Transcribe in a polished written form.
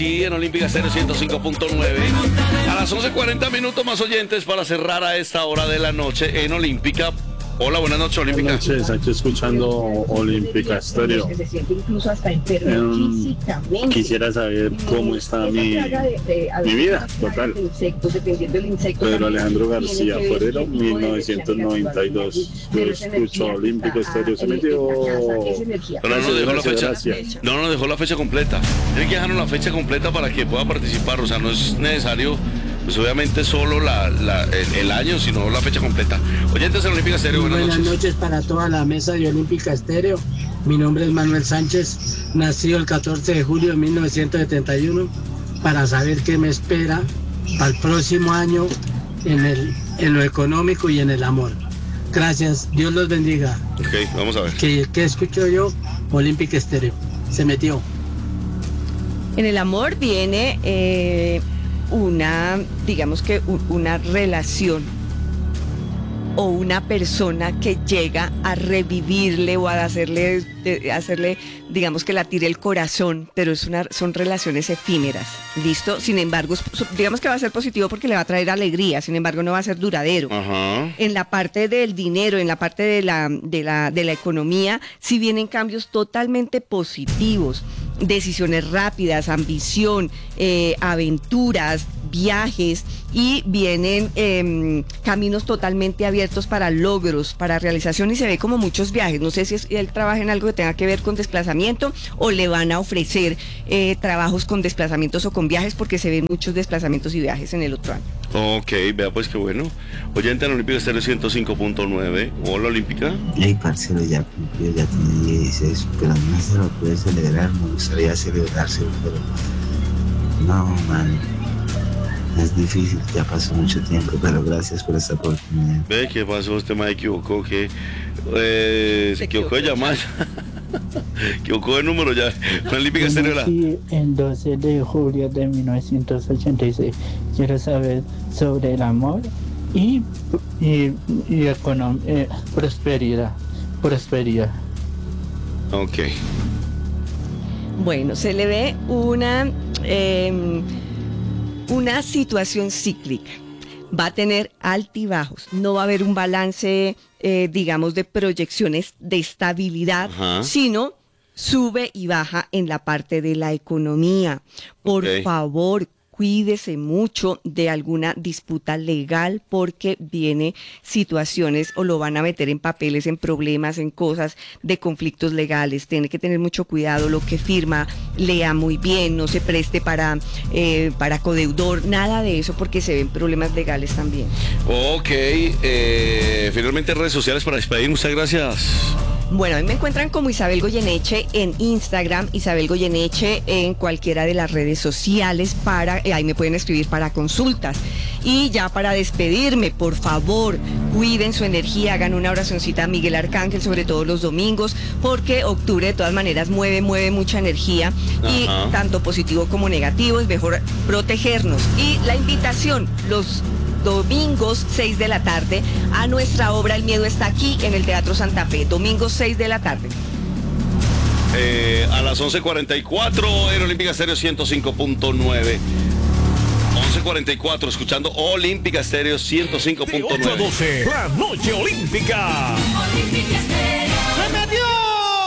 allí en Olímpica Estéreo 105.9. A las 11:40 minutos más oyentes para cerrar a esta hora de la noche en Olímpica. Hola, buenas noches, Olímpica. Buenas noches, aquí escuchando Olímpica Estéreo. Quisiera saber cómo está mi vida total. Pedro Alejandro García Forero, 1992. Yo escucho Olímpica Estéreo. Se metió. Pero no nos dejó la fecha. Gracias. No nos dejó la fecha completa. Tiene que dejarnos la fecha completa para que pueda participar. O sea, no es necesario, pues obviamente solo el año, sino la fecha completa. Oyentes en Olímpica Estéreo, Buenas noches para toda la mesa de Olímpica Estéreo. Mi nombre es Manuel Sánchez, nacido el 14 de julio de 1971, para saber qué me espera al próximo año en lo económico y en el amor. Gracias, Dios los bendiga. Ok, vamos a ver. ¿Qué escucho yo? Olímpica Estéreo. Se metió. En el amor viene una relación o una persona que llega a revivirle o a hacerle, digamos que la tire el corazón, pero son relaciones efímeras, ¿listo? Sin embargo, digamos que va a ser positivo porque le va a traer alegría, sin embargo no va a ser duradero. Ajá. En la parte del dinero, en la parte de la economía, sí vienen cambios totalmente positivos, decisiones rápidas, ambición, aventuras, viajes, y vienen caminos totalmente abiertos para logros, para realización, y se ve como muchos viajes. No sé si él trabaja en algo que tenga que ver con desplazamiento o le van a ofrecer trabajos con desplazamientos o con viajes, porque se ven muchos desplazamientos y viajes en el otro año. Ok, vea pues qué bueno. Oyente en Olímpica Estéreo 105.9. Hola, Olímpica. Hey, parcero, ya cumplió, ya tiene 16, pero no se lo puede celebrar, me gustaría celebrárselo, pero no, man, es difícil, ya pasó mucho tiempo, pero gracias por esta oportunidad. Ve, ¿qué pasó? Usted me equivocó, que se equivocó de llamar. Equivocó de número ya. Olímpica Estéreo. Sí, el 12 de julio de 1986. Quiero saber sobre el amor y prosperidad. Ok. Bueno, se le ve una situación cíclica. Va a tener altibajos, no va a haber un balance, digamos, de proyecciones de estabilidad, Ajá. sino sube y baja en la parte de la economía. Por favor, cuídese mucho de alguna disputa legal, porque viene situaciones o lo van a meter en papeles, en problemas, en cosas de conflictos legales. Tiene que tener mucho cuidado lo que firma, lea muy bien, no se preste para codeudor, nada de eso, porque se ven problemas legales también. Ok, finalmente redes sociales para despedir. Muchas gracias. Bueno, a mí me encuentran como Isabel Goyeneche en Instagram, Isabel Goyeneche en cualquiera de las redes sociales, ahí me pueden escribir para consultas. Y ya para despedirme, por favor, cuiden su energía, hagan una oracioncita a Miguel Arcángel, sobre todo los domingos, porque octubre de todas maneras mueve mucha energía. Y tanto positivo como negativo, es mejor protegernos. Y la invitación, los domingos 6 de la tarde a nuestra obra El Miedo está aquí en el Teatro Santa Fe, domingos 6 de la tarde. A las 11:44 en Olímpica Estéreo 105.9. 11:44, escuchando Olímpica Estéreo 105.9. De 8 a 12, la noche olímpica. Olímpica Estéreo.